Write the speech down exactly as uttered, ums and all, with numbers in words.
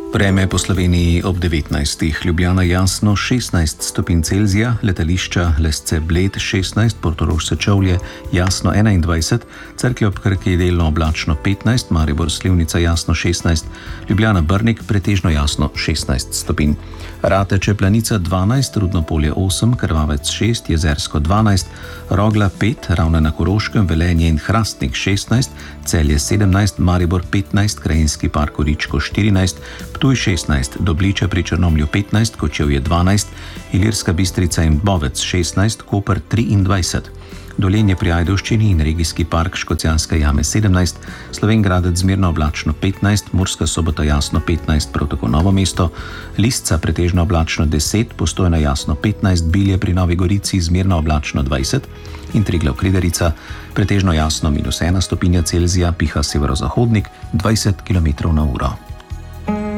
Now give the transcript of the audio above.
Vreme po Sloveniji ob devetnajstih. Ljubljana jasno šestnajst stopinj Celzija, letališča Lesce Bled šestnajst, Portorož Sečovlje jasno enaindvajset, Cerklje ob Krki delno oblačno petnajst, Maribor Slivnica jasno šestnajst, Ljubljana Brnik pretežno jasno šestnajst stopinj. Rateče Planica dvanajst, Rudnopolje osem, Krvavec šest, Jezersko dvanajst, Rogla pet, Ravne na Koroškem, Velenje in Hrastnik šestnajst, Celje sedemnajst, Maribor petnajst, Krajinski park Goričko štirinajst, Ptuj šestnajst, Dobliče pri Črnomlju petnajst, Kočevje dvanajst, Ilirska Bistrica in Bovec šestnajst, Koper triindvajset, Dolenje pri Ajdovščini in regijski park Škocjanske jame sedemnajst, Slovenj Gradec zmerno oblačno petnajst, Murska Sobota jasno petnajst, prav tako Novo mesto, Lisca pretežno oblačno deset, Postojna jasno petnajst, Bilje pri Novi Gorici zmerno oblačno dvajset in Triglav Kredarica pretežno jasno minus ena stopinja Celzija, piha severozahodnik dvajset kilometrov na uro.